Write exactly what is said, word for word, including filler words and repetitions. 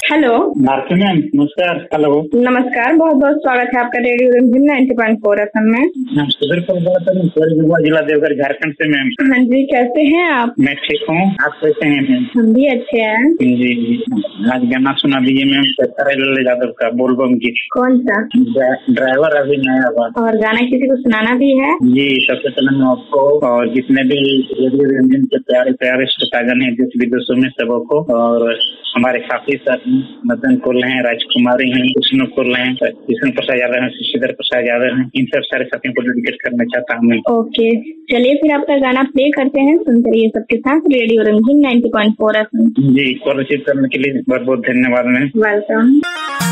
Hello Bharti ma'am, नमस्कार। Hello, नमस्कार, बहुत बहुत स्वागत है आपका रेडियो रिमझिम नाइन्टी पॉइंट फोर एफएम में। मैं सुधीर पर बात कर रहा हूँ, जिला देवघर, झारखंड से मैम। हाँ जी, कैसे हैं आप? मैं ठीक हूँ, आप कैसे हैं मैम? हम भी अच्छे हैं। जी जी, आज गाना सुना दीजिए मैम, लल्ले यादव का बोलबम गीत। कौन सा? ड्राइवर अभी नया हुआ। और गाना किसी को सुनाना भी है? जी, सबसे पहले मैं आपको और जितने भी रेडियो रिमझिम के प्यारे प्यारे श्रोतागण हैं देश विदेशों में, सबको, और हमारे साथी साथी मदन कोल हैं, राजकुमारी हैं, कृष्ण कोल हैं, कृष्ण प्रसाद यादव हैं, शशिधर प्रसाद यादव हैं, इन सब सारे साथियों को डेडिकेट करना चाहता हूँ मैं। ओके, चलिए फिर आपका गाना प्ले करते हैं, सुनते रहिए सबके साथ रेडियो रिमझिम नाइन्टी पॉइंट फोर एफएम। जी, कॉल रिसीव करने के लिए बहुत बहुत धन्यवाद मैम। वेलकम।